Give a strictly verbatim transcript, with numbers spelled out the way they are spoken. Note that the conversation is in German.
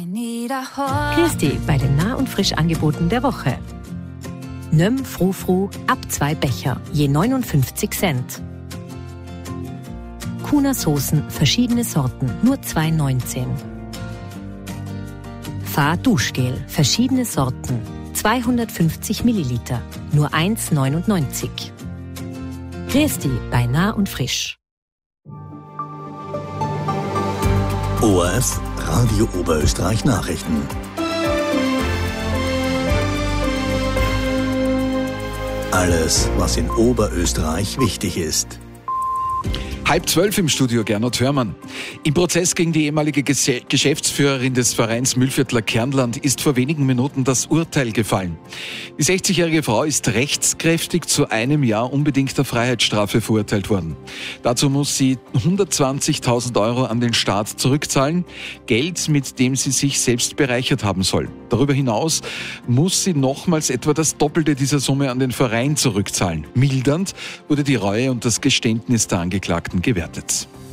Christi bei den Nah- und Frischangeboten der Woche. Nöm Frufru ab zwei Becher, je neunundfünfzig Cent. Kuna Soßen, verschiedene Sorten, nur zwei neunzehn. Fa Duschgel, verschiedene Sorten, zweihundertfünfzig Milliliter, nur eins neunundneunzig. Christi bei Nah und Frisch. O R F Radio Oberösterreich Nachrichten. Alles, was in Oberösterreich wichtig ist. Halb zwölf im Studio, Gernot Hörmann. Im Prozess gegen die ehemalige Ges- Geschäftsführerin des Vereins Mühlviertler Kernland ist vor wenigen Minuten das Urteil gefallen. Die sechzigjährige Frau ist rechtskräftig zu einem Jahr unbedingter Freiheitsstrafe verurteilt worden. Dazu muss sie hundertzwanzigtausend Euro an den Staat zurückzahlen, Geld, mit dem sie sich selbst bereichert haben soll. Darüber hinaus muss sie nochmals etwa das Doppelte dieser Summe an den Verein zurückzahlen. Mildernd wurde die Reue und das Geständnis der Angeklagten gewertet.